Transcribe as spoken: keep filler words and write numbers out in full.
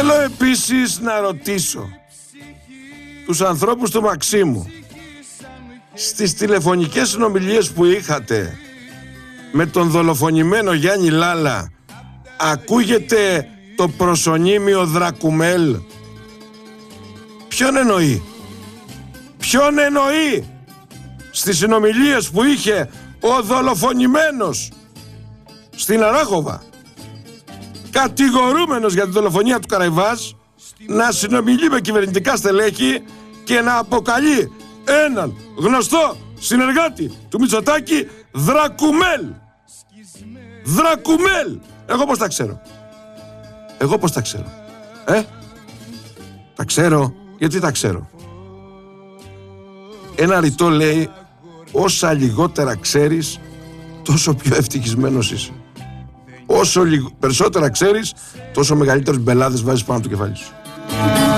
Θέλω επίσης να ρωτήσω τους ανθρώπους του Μαξίμου, στις τηλεφωνικές συνομιλίες που είχατε με τον δολοφονημένο Γιάννη Λάλα, ακούγεται το προσωνύμιο Δρακουμέλ? Ποιον εννοεί? Ποιον εννοεί στις συνομιλίες που είχε ο δολοφονημένος στην Αράχοβα, κατηγορούμενος για τη δολοφονία του Καραϊβάζ, να συνομιλεί με κυβερνητικά στελέχη και να αποκαλεί έναν γνωστό συνεργάτη του Μητσοτάκη Δρακουμέλ? Δρακουμέλ! Εγώ πώς τα ξέρω? Εγώ πώς τα ξέρω? Ε? Τα ξέρω γιατί τα ξέρω. Ένα ρητό λέει: όσα λιγότερα ξέρεις, τόσο πιο ευτυχισμένος είσαι. Όσο λιγ... περισσότερα ξέρεις, τόσο μεγαλύτερους μπελάδες βάζεις πάνω από το κεφάλι σου.